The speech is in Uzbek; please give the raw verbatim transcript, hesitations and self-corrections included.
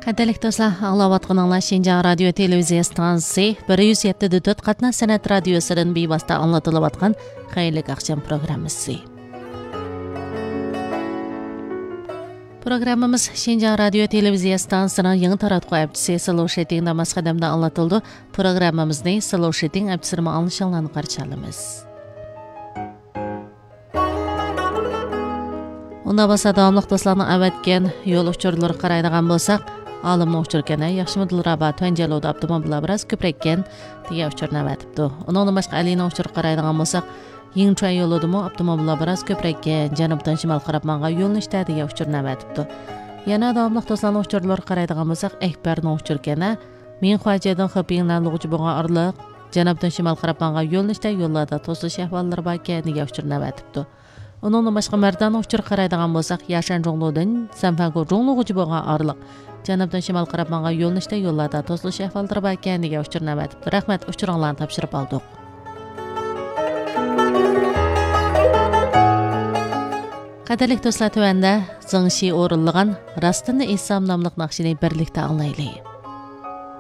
Qadrlik do'stlar, anglayotganinglar Şinjan radio televiziya stansiyasi bir yuz yetti nuqta to'rt qatna san'at radiosidan bevosita anglatilayotgan xayrli axşam programmasi. Programmamiz Şinjan radio televiziya stansiyasining yangi taratquv apchisi Slow Shitting namas qadamda anlatildi. Programmamizni Slow Shitting apchisini anglashinglarni qarshi olamiz. Unda basa davomli do'stlarning avatgan yo'l uchurlari qaraydigan bo'lsak, olimning uchurgani yaxshimidil rabat Tanjalovda avtomobillar biroz ko'praygan degan uchurni avatibdi. Undan boshqa Alining uchur qaraydigan bo'lsak, Yingchuan yo'lidami avtomobillar biroz ko'praygan janubdan shimol qarab manga yo'lni ishda degan uchurni avatibdi. Yana davomli do'stlarning uchurlari qaraydigan bo'lsak, Akbarning uchurgani Minxuajadan Xipingdan Lug'ji bo'lgan orliq janubdan shimol qarab manga yo'lni ishda yo'llarda to'sish ahvollari bor ekan degan uchurni avatibdi. Onun başqa mərdan uçur qaraydigan bolsaq, Yaşan Jonglodun Sanfango Jonglog'uchi bo'lgan orliq janubdan shimol qarab manga yo'lni ishda yo'llarda to'silish ahvollari bor ekan degan uchurni avatibdi. Rahmat, uchuringlarni topshirib oldik. Qadrlik do'stlar, tövəndə Zingshi o'rinlagan Rastini Isom nomli naqshini birlikda anglaylik.